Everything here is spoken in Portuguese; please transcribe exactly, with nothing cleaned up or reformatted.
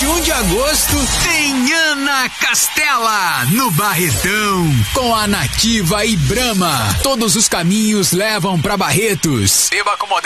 vinte e um de agosto, tem Ana Castela, no Barretão, com a Nativa e Brahma. Todos os caminhos levam pra Barretos. Beba com